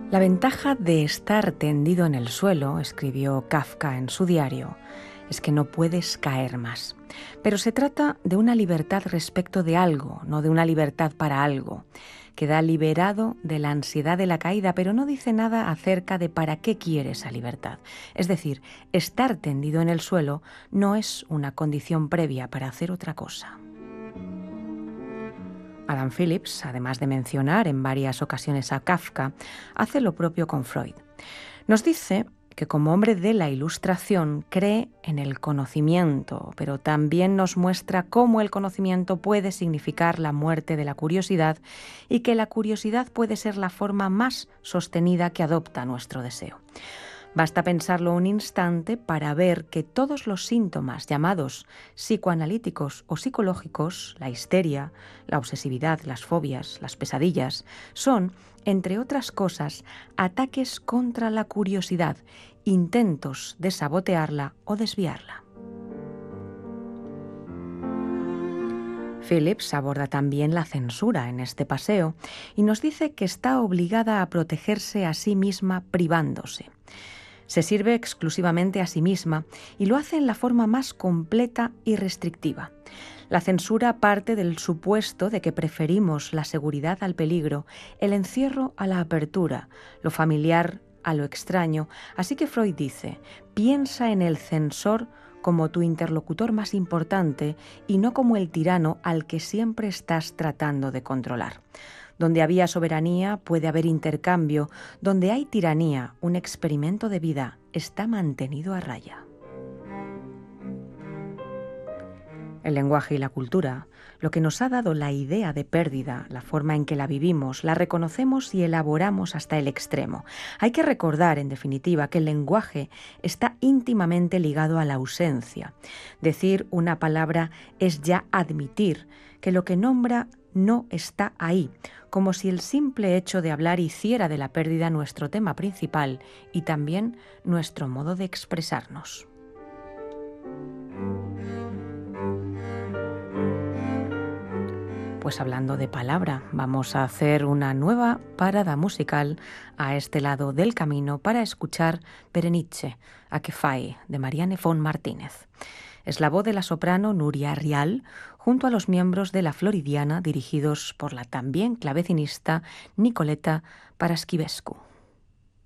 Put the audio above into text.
La ventaja de estar tendido en el suelo, escribió Kafka en su diario, es que no puedes caer más. Pero se trata de una libertad respecto de algo, no de una libertad para algo. Queda liberado de la ansiedad de la caída, pero no dice nada acerca de para qué quiere esa libertad. Es decir, estar tendido en el suelo no es una condición previa para hacer otra cosa. Adam Phillips, además de mencionar en varias ocasiones a Kafka, hace lo propio con Freud. Nos dice que como hombre de la Ilustración cree en el conocimiento, pero también nos muestra cómo el conocimiento puede significar la muerte de la curiosidad y que la curiosidad puede ser la forma más sostenida que adopta nuestro deseo. Basta pensarlo un instante para ver que todos los síntomas llamados psicoanalíticos o psicológicos, la histeria, la obsesividad, las fobias, las pesadillas, son, entre otras cosas, ataques contra la curiosidad, intentos de sabotearla o desviarla. Phillips aborda también la censura en este paseo y nos dice que está obligada a protegerse a sí misma privándose. Se sirve exclusivamente a sí misma y lo hace en la forma más completa y restrictiva. La censura parte del supuesto de que preferimos la seguridad al peligro, el encierro a la apertura, lo familiar a lo extraño, así que Freud dice, piensa en el censor como tu interlocutor más importante y no como el tirano al que siempre estás tratando de controlar. Donde había soberanía puede haber intercambio, donde hay tiranía, un experimento de vida está mantenido a raya. El lenguaje y la cultura, lo que nos ha dado la idea de pérdida, la forma en que la vivimos, la reconocemos y elaboramos hasta el extremo. Hay que recordar, en definitiva, que el lenguaje está íntimamente ligado a la ausencia. Decir una palabra es ya admitir que lo que nombra no está ahí, como si el simple hecho de hablar hiciera de la pérdida nuestro tema principal y también nuestro modo de expresarnos. Pues hablando de palabra, vamos a hacer una nueva parada musical a este lado del camino para escuchar Berenice, a que fai, de Marianne von Martínez. Es la voz de la soprano Nuria Rial, junto a los miembros de la Floridiana, dirigidos por la también clavecinista Nicoleta Paraschivescu.